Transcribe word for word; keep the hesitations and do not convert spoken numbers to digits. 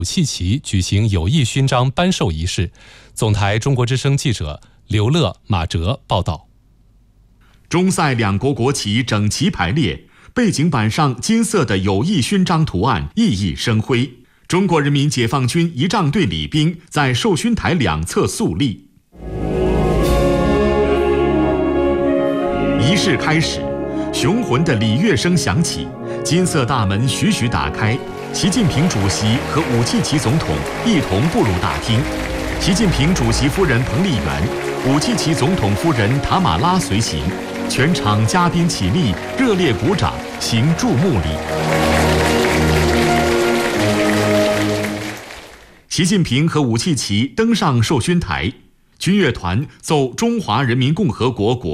武契奇举行友谊勋章颁授仪式。总台中国之声记者刘乐、马哲报道。 中塞两国国旗整齐排列，背景板上金色的友谊勋章图案熠熠生辉。中国人民解放军仪仗队礼兵在授勋台两侧肃立。仪式开始，雄浑的礼乐声响起，金色大门徐徐打开，习近平主席和武契奇总统一同步入大厅。习近平主席夫人彭丽媛、武契奇总统夫人塔马拉随行，全场嘉宾起立，热烈鼓掌，行注目礼。习近平和武契奇登上授勋台，军乐团奏《中华人民共和国国